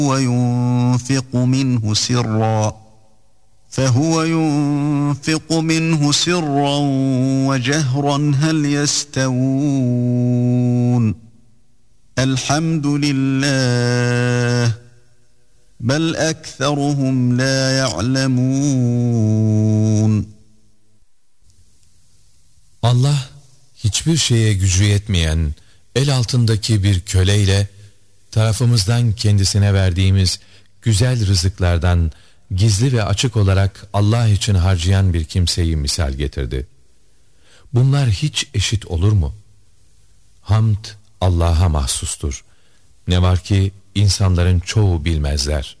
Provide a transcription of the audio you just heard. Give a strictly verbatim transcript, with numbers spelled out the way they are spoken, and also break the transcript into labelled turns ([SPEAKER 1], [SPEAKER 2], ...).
[SPEAKER 1] وينفق منه سرا فهو ينفق منه سرا وجهرا هل يستوون الحمد لله بل أكثرهم لا يعلمون.
[SPEAKER 2] Allah hiçbir şeye gücü yetmeyen el altındaki bir köleyle tarafımızdan kendisine verdiğimiz güzel rızıklardan gizli ve açık olarak Allah için harcayan bir kimseyi misal getirdi. Bunlar hiç eşit olur mu? Hamd Allah'a mahsustur. Ne var ki insanların çoğu bilmezler.